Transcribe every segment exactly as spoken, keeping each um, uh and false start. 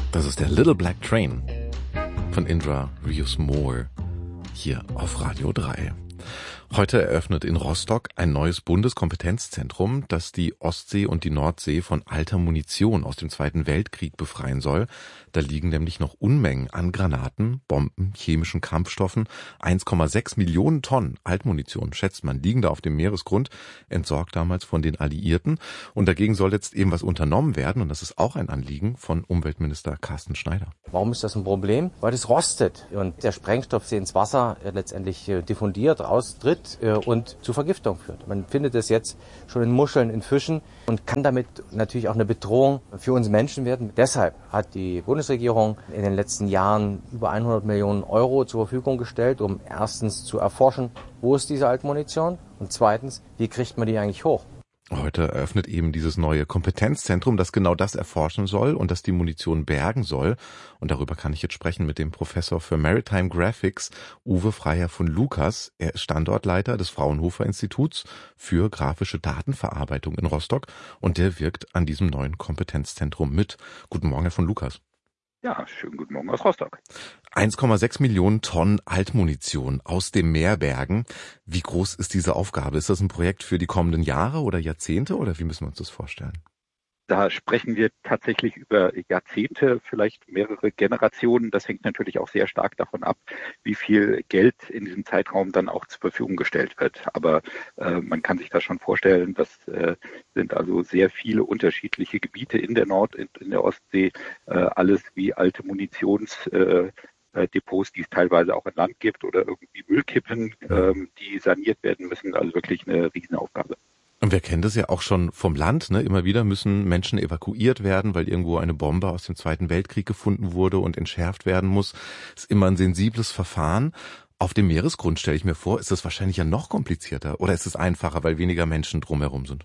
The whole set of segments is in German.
Das ist der Little Black Train von Indra Rios Moore hier auf Radio drei. Heute eröffnet in Rostock ein neues Bundeskompetenzzentrum, das die Ostsee und die Nordsee von alter Munition aus dem Zweiten Weltkrieg befreien soll. Da liegen nämlich noch Unmengen an Granaten, Bomben, chemischen Kampfstoffen. eins Komma sechs Millionen Tonnen Altmunition, schätzt man, liegen da auf dem Meeresgrund, entsorgt damals von den Alliierten. Und dagegen soll jetzt eben was unternommen werden. Und das ist auch ein Anliegen von Umweltminister Carsten Schneider. Warum ist das ein Problem? Weil es rostet und der Sprengstoff ins Wasser letztendlich diffundiert, raustritt und zu Vergiftung führt. Man findet es jetzt schon in Muscheln, in Fischen und kann damit natürlich auch eine Bedrohung für uns Menschen werden. Deshalb hat die Bundesregierung in den letzten Jahren über hundert Millionen Euro zur Verfügung gestellt, um erstens zu erforschen, wo ist diese Altmunition und zweitens, wie kriegt man die eigentlich hoch? Heute eröffnet eben dieses neue Kompetenzzentrum, das genau das erforschen soll und das die Munition bergen soll. Und darüber kann ich jetzt sprechen mit dem Professor für Maritime Graphics, Uwe Freiherr von Lukas. Er ist Standortleiter des Fraunhofer Instituts für grafische Datenverarbeitung in Rostock und der wirkt an diesem neuen Kompetenzzentrum mit. Guten Morgen, Herr von Lukas. Ja, schönen guten Morgen aus Rostock. eins Komma sechs Millionen Tonnen Altmunition aus dem Meer bergen. Wie groß ist diese Aufgabe? Ist das ein Projekt für die kommenden Jahre oder Jahrzehnte oder wie müssen wir uns das vorstellen? Da sprechen wir tatsächlich über Jahrzehnte, vielleicht mehrere Generationen. Das hängt natürlich auch sehr stark davon ab, wie viel Geld in diesem Zeitraum dann auch zur Verfügung gestellt wird. Aber äh, man kann sich das schon vorstellen, das äh, sind also sehr viele unterschiedliche Gebiete in der Nord- und in der Ostsee, äh, alles wie alte Munitions- äh, Depots, die es teilweise auch an Land gibt oder irgendwie Müllkippen, ähm, die saniert werden müssen. Also wirklich eine Riesenaufgabe. Und wir kennen das ja auch schon vom Land, ne? Immer wieder müssen Menschen evakuiert werden, weil irgendwo eine Bombe aus dem Zweiten Weltkrieg gefunden wurde und entschärft werden muss. Ist immer ein sensibles Verfahren. Auf dem Meeresgrund, stelle ich mir vor, ist das wahrscheinlich ja noch komplizierter. Oder ist es einfacher, weil weniger Menschen drumherum sind?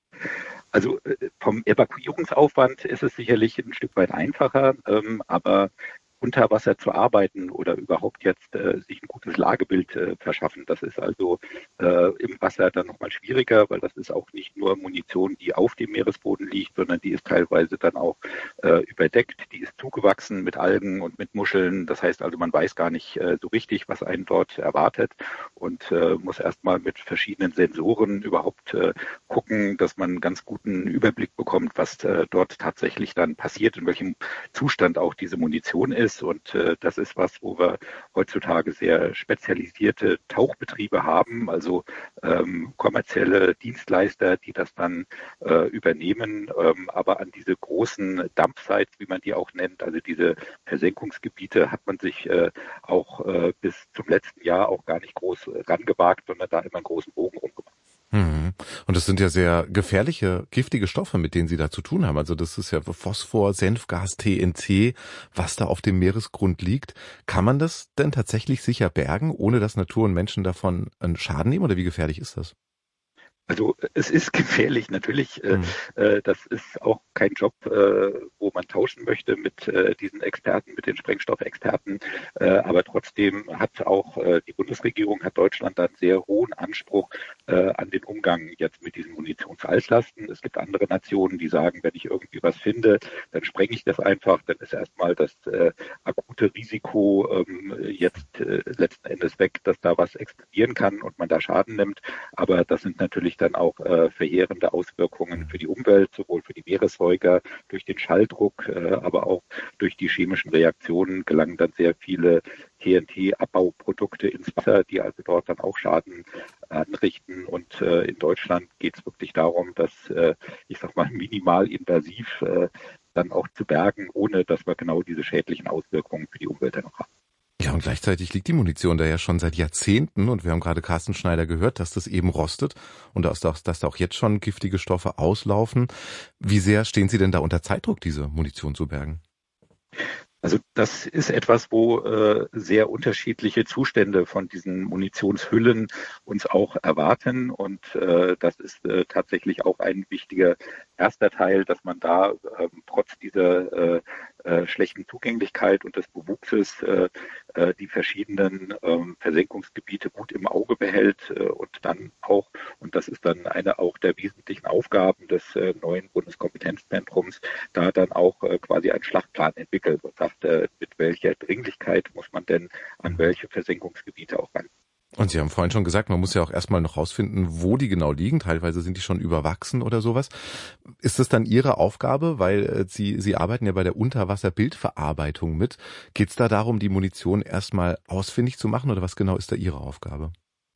Also vom Evakuierungsaufwand ist es sicherlich ein Stück weit einfacher, ähm, aber unter Wasser zu arbeiten oder überhaupt jetzt äh, sich ein gutes Lagebild äh, verschaffen. Das ist also äh, im Wasser dann nochmal schwieriger, weil das ist auch nicht nur Munition, die auf dem Meeresboden liegt, sondern die ist teilweise dann auch äh, überdeckt, die ist zugewachsen mit Algen und mit Muscheln. Das heißt also, man weiß gar nicht äh, so richtig, was einen dort erwartet und äh, muss erstmal mit verschiedenen Sensoren überhaupt äh, gucken, dass man einen ganz guten Überblick bekommt, was äh, dort tatsächlich dann passiert, in welchem Zustand auch diese Munition ist. Und äh, das ist was, wo wir heutzutage sehr spezialisierte Tauchbetriebe haben, also ähm, kommerzielle Dienstleister, die das dann äh, übernehmen. Ähm, aber an diese großen Dumpsites, wie man die auch nennt, also diese Versenkungsgebiete, hat man sich äh, auch äh, bis zum letzten Jahr auch gar nicht groß rangewagt, sondern da immer einen großen Bogen rumgemacht. Mhm. Und das sind ja sehr gefährliche, giftige Stoffe, mit denen Sie da zu tun haben. Also das ist ja Phosphor, Senfgas, T N T, was da auf dem Meeresgrund liegt. Kann man das denn tatsächlich sicher bergen, ohne dass Natur und Menschen davon einen Schaden nehmen? Oder wie gefährlich ist das? Also es ist gefährlich, natürlich. Mhm. Äh, das ist auch kein Job, äh, wo man tauschen möchte mit äh, diesen Experten, mit den Sprengstoffexperten. Äh, aber trotzdem hat auch äh, die Bundesregierung, hat Deutschland einen sehr hohen Anspruch äh, an den Umgang jetzt mit diesen Munitionsaltlasten. Es gibt andere Nationen, die sagen, wenn ich irgendwie was finde, dann sprenge ich das einfach. Dann ist erstmal das äh, akute Risiko ähm, jetzt äh, letzten Endes weg, dass da was explodieren kann und man da Schaden nimmt. Aber das sind natürlich dann auch äh, verheerende Auswirkungen für die Umwelt, sowohl für die Meeressäuger durch den Schalldruck, äh, aber auch durch die chemischen Reaktionen gelangen dann sehr viele T N T-Abbauprodukte ins Wasser, die also dort dann auch Schaden anrichten. Und äh, in Deutschland geht es wirklich darum, dass, äh, ich sag mal, minimal invasiv äh, dann auch zu bergen, ohne dass wir genau diese schädlichen Auswirkungen für die Umwelt dann noch haben. Ja, und gleichzeitig liegt die Munition da ja schon seit Jahrzehnten und wir haben gerade Carsten Schneider gehört, dass das eben rostet und dass, dass da auch jetzt schon giftige Stoffe auslaufen. Wie sehr stehen Sie denn da unter Zeitdruck, diese Munition zu bergen? Also das ist etwas, wo äh, sehr unterschiedliche Zustände von diesen Munitionshüllen uns auch erwarten und äh, das ist äh, tatsächlich auch ein wichtiger erster Teil, dass man da äh, trotz dieser äh, äh, schlechten Zugänglichkeit und des Bewuchses äh, äh, die verschiedenen ähm, Versenkungsgebiete gut im Auge behält äh, und dann auch, und das ist dann eine auch der wesentlichen Aufgaben des äh, neuen Bundeskompetenzzentrums, da dann auch äh, quasi einen Schlachtplan entwickelt und sagt, äh, mit welcher Dringlichkeit muss man denn an welche Versenkungsgebiete auch ran. Und Sie haben vorhin schon gesagt, man muss ja auch erstmal noch rausfinden, wo die genau liegen. Teilweise sind die schon überwachsen oder sowas. Ist das dann Ihre Aufgabe? Weil äh, Sie, Sie arbeiten ja bei der Unterwasserbildverarbeitung mit. Geht es da darum, die Munition erstmal ausfindig zu machen oder was genau ist da Ihre Aufgabe?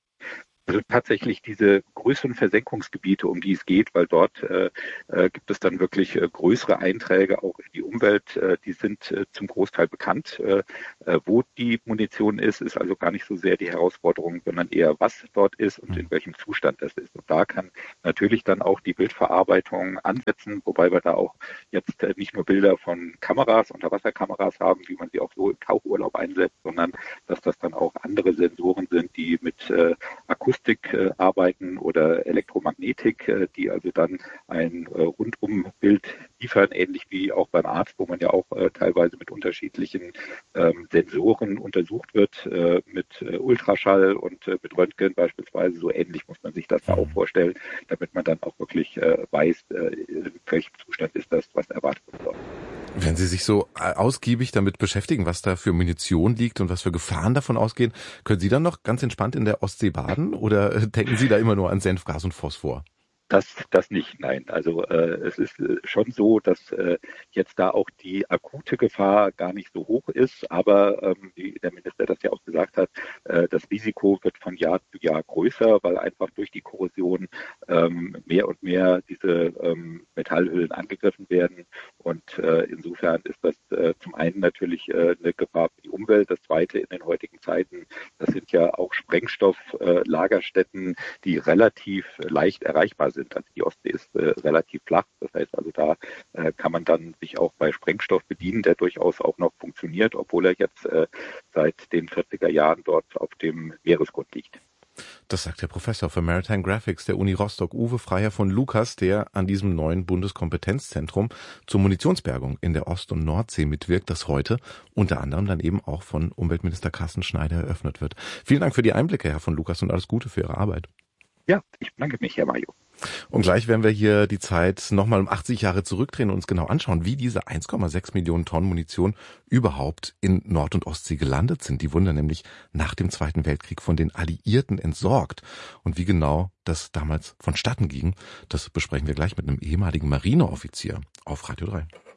Also tatsächlich diese größeren Versenkungsgebiete, um die es geht, weil dort äh, äh, gibt es dann wirklich äh, größere Einträge auch in die Umwelt, äh, die sind äh, zum Großteil bekannt. Äh, äh, wo die Munition ist, ist also gar nicht so sehr die Herausforderung, sondern eher, was dort ist und in welchem Zustand das ist. Und da kann natürlich dann auch die Bildverarbeitung ansetzen, wobei wir da auch jetzt äh, nicht nur Bilder von Kameras, Unterwasserkameras haben, wie man sie auch so im Tauchurlaub einsetzt, sondern dass das dann auch andere Sensoren sind, die mit äh, Akustik äh, arbeiten oder Elektromagnetik, äh, die also dann ein äh, Rundumbild liefern, ähnlich wie auch beim Arzt, wo man ja auch äh, teilweise mit unterschiedlichen ähm, Sensoren untersucht wird, äh, mit äh, Ultraschall und äh, mit Röntgen beispielsweise. So ähnlich muss man sich das da auch vorstellen, damit man dann auch wirklich äh, weiß, äh, in welchem Zustand ist das, was erwartet wird. Wenn Sie sich so ausgiebig damit beschäftigen, was da für Munition liegt und was für Gefahren davon ausgehen, können Sie dann noch ganz entspannt in der Ostsee baden oder denken Sie da immer nur an Senf, Gas und Phosphor? Das, das nicht, nein. Also äh, es ist äh, schon so, dass äh, jetzt da auch die akute Gefahr gar nicht so hoch ist, aber ähm, wie der Minister das ja auch gesagt hat, äh, das Risiko wird von Jahr zu Jahr größer, weil einfach durch die Korrosion ähm, mehr und mehr diese ähm, Metallhüllen angegriffen werden. Und äh, insofern ist das äh, zum einen natürlich äh, eine Gefahr für die Umwelt. Das zweite in den heutigen Zeiten, das sind ja auch Sprengstofflagerstätten, äh, die relativ leicht erreichbar sind. Also die Ostsee ist äh, relativ flach. Das heißt also, da äh, kann man dann sich auch bei Sprengstoff bedienen, der durchaus auch noch funktioniert, obwohl er jetzt äh, seit den vierziger Jahren dort auf dem Meeresgrund liegt. Das sagt der Professor für Maritime Graphics der Uni Rostock, Uwe Freier von Lukas, der an diesem neuen Bundeskompetenzzentrum zur Munitionsbergung in der Ost- und Nordsee mitwirkt, das heute unter anderem dann eben auch von Umweltminister Carsten Schneider eröffnet wird. Vielen Dank für die Einblicke, Herr von Lukas, und alles Gute für Ihre Arbeit. Ja, ich bedanke mich, Herr Mario. Und gleich werden wir hier die Zeit nochmal um achtzig Jahre zurückdrehen und uns genau anschauen, wie diese eins Komma sechs Millionen Tonnen Munition überhaupt in Nord- und Ostsee gelandet sind. Die wurden nämlich nach dem Zweiten Weltkrieg von den Alliierten entsorgt. Und wie genau das damals vonstatten ging, das besprechen wir gleich mit einem ehemaligen Marineoffizier auf Radio drei.